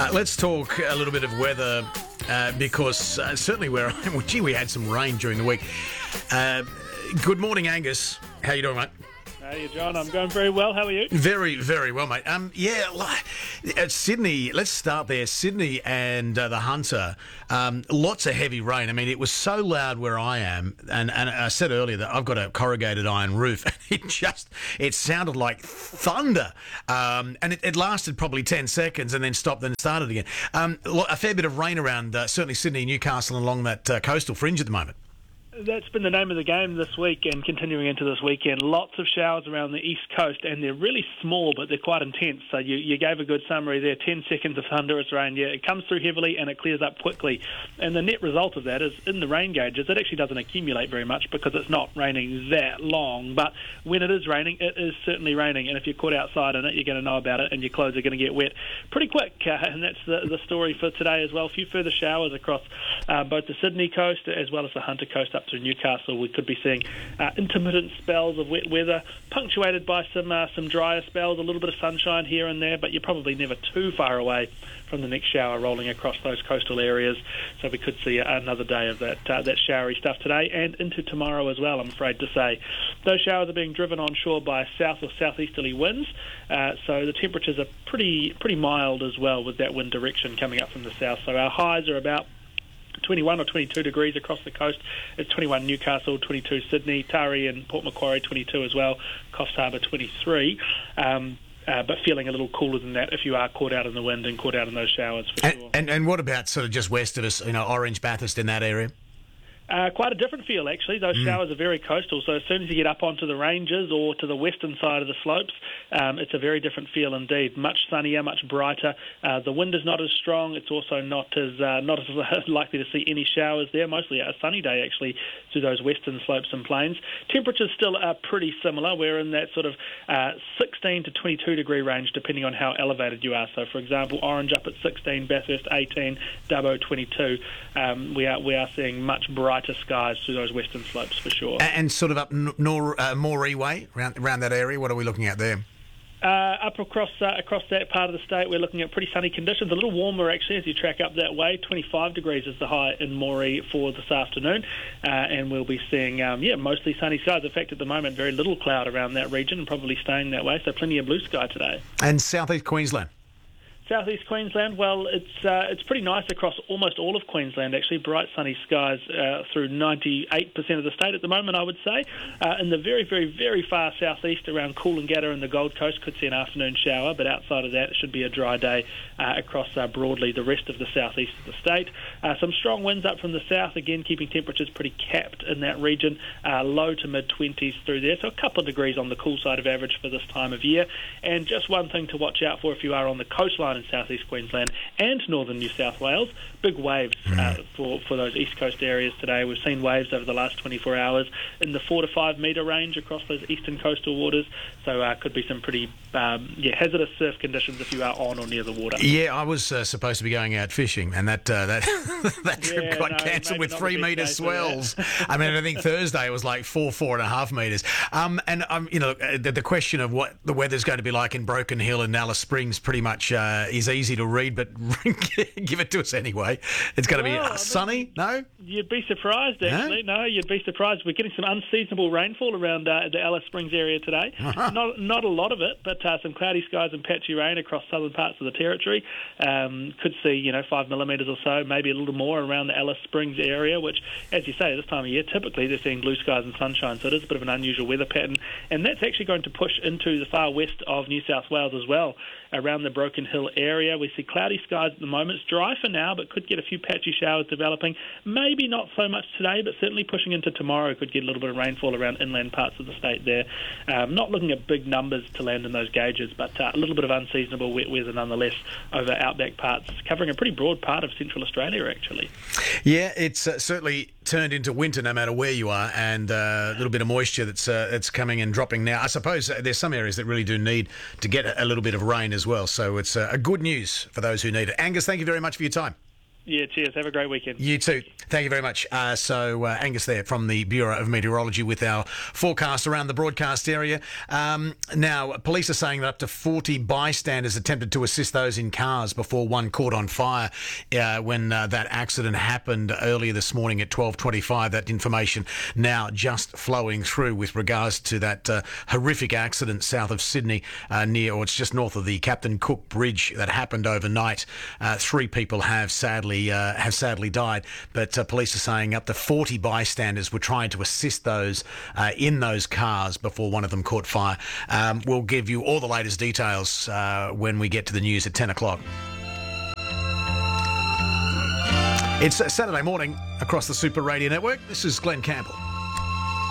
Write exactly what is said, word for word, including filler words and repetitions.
Uh, let's talk a little bit of weather uh, because uh, certainly where I am, well, gee, we had some rain during the week. Uh, good morning, Angus. How you doing, mate? Hey, John. I'm going very well. How are you? Very, very well, mate. Um, yeah, at Sydney, let's start there. Sydney and uh, the Hunter, um, lots of heavy rain. I mean, it was so loud where I am, and, and I said earlier that I've got a corrugated iron roof, and it just, it sounded like thunder. Um, and it, it lasted probably ten seconds and then stopped and started again. Um, a fair bit of rain around, uh, certainly Sydney, Newcastle, and along that uh, coastal fringe at the moment. That's been the name of the game this week and continuing into this weekend. Lots of showers around the east coast, and they're really small, but they're quite intense. So you, you gave a good summary there. ten seconds of thunderous rain. Yeah, it comes through heavily and it clears up quickly. And the net result of that is, in the rain gauges, it actually doesn't accumulate very much because it's not raining that long. But when it is raining, it is certainly raining. And if you're caught outside in it, you're going to know about it, and your clothes are going to get wet pretty quick. Uh, and that's the, the story for today as well. A few further showers across uh, both the Sydney coast as well as the Hunter coast up to Newcastle. We could be seeing uh, intermittent spells of wet weather, punctuated by some uh, some drier spells, a little bit of sunshine here and there, but you're probably never too far away from the next shower rolling across those coastal areas. So we could see another day of that uh, that showery stuff today and into tomorrow as well, I'm afraid to say. Those showers are being driven onshore by south or southeasterly winds, uh, so the temperatures are pretty pretty mild as well with that wind direction coming up from the south. So our highs are about twenty-one or twenty-two degrees across the coast. It's twenty-one Newcastle, twenty-two Sydney, Taree and Port Macquarie twenty-two as well, Coffs Harbour twenty-three. Um, uh, but feeling a little cooler than that if you are caught out in the wind and caught out in those showers for and, sure. And, and what about sort of just west of us, you know, Orange, Bathurst in that area? Uh, quite a different feel, actually. Those mm. showers are very coastal, so as soon as you get up onto the ranges or to the western side of the slopes, um, it's a very different feel indeed. Much sunnier, much brighter. Uh, the wind is not as strong. It's also not as uh, not as likely to see any showers there. Mostly a sunny day, actually, through those western slopes and plains. Temperatures still are pretty similar. We're in that sort of uh, sixteen to twenty-two degree range, depending on how elevated you are. So, for example, Orange up at sixteen, Bathurst eighteen, Dubbo twenty-two. Um, we are we are seeing much brighter skies through those western slopes for sure. And sort of up Nor uh, Moree way, around, around that area, what are we looking at there? Uh, up across uh, across that part of the state, we're looking at pretty sunny conditions. A little warmer, actually, as you track up that way. twenty-five degrees is the high in Moree for this afternoon. Uh, and we'll be seeing, um, yeah, mostly sunny skies. In fact, at the moment, very little cloud around that region and probably staying that way. So plenty of blue sky today. And southeast Queensland? Southeast Queensland, well, it's uh, it's pretty nice across almost all of Queensland, actually. Bright sunny skies uh, through ninety-eight percent of the state at the moment, I would say. Uh, in the very, very, very far southeast around Coolangatta and the Gold Coast, could see an afternoon shower, but outside of that, it should be a dry day uh, across uh, broadly the rest of the southeast of the state. Uh, some strong winds up from the south, again, keeping temperatures pretty capped in that region, uh, low to mid-twenties through there, so a couple of degrees on the cool side of average for this time of year. And just one thing to watch out for if you are on the coastline in southeast Queensland and northern New South Wales. Big waves uh, for, for those east coast areas today. We've seen waves over the last twenty-four hours in the four to five metre range across those eastern coastal waters. So uh, could be some pretty um, yeah, hazardous surf conditions if you are on or near the water. Yeah, I was uh, supposed to be going out fishing, and that uh, that that trip yeah, got no, cancelled with three metre swells. I mean, I think Thursday it was like four, four and a half metres. Um, and um, you know, the, the question of what the weather's going to be like in Broken Hill and Alice Springs pretty much uh, is easy to read, but give it to us anyway. It's going to well, be uh, I mean, sunny, no? You'd be surprised, actually. No, no you'd be surprised. We're getting some unseasonable rainfall around uh, the Alice Springs area today. not not a lot of it, but uh, some cloudy skies and patchy rain across southern parts of the territory. Um, could see, you know, five millimetres or so, maybe a little more around the Alice Springs area, which, as you say, this time of year, typically they're seeing blue skies and sunshine, so it is a bit of an unusual weather pattern. And that's actually going to push into the far west of New South Wales as well, around the Broken Hill area. We see cloudy skies at the moment. It's dry for now, but could get a few patchy showers developing. Maybe not so much today, but certainly pushing into tomorrow could get a little bit of rainfall around inland parts of the state there. Um, not looking at big numbers to land in those gauges, but uh, a little bit of unseasonable wet weather nonetheless over outback parts, covering a pretty broad part of central Australia, actually. Yeah, it's uh, certainly turned into winter no matter where you are, and uh, a little bit of moisture that's uh, that's coming and dropping now. I suppose uh, there's some areas that really do need to get a, a little bit of rain as well, so it's uh, a good news for those who need it. Angus, thank you very much for your time. Yeah, cheers. Have a great weekend. You too. Thank you very much. Uh, so, uh, Angus there from the Bureau of Meteorology with our forecast around the broadcast area. Um, now, police are saying that up to forty bystanders attempted to assist those in cars before one caught on fire uh, when uh, that accident happened earlier this morning at twelve twenty-five. That information now just flowing through with regards to that uh, horrific accident south of Sydney uh, near, or it's just north of the Captain Cook Bridge that happened overnight. Uh, three people have sadly Uh, have sadly died, but uh, police are saying up to forty bystanders were trying to assist those uh, in those cars before one of them caught fire. Um, we'll give you all the latest details uh, when we get to the news at ten o'clock. It's Saturday morning across the Super Radio Network. This is Glenn Campbell.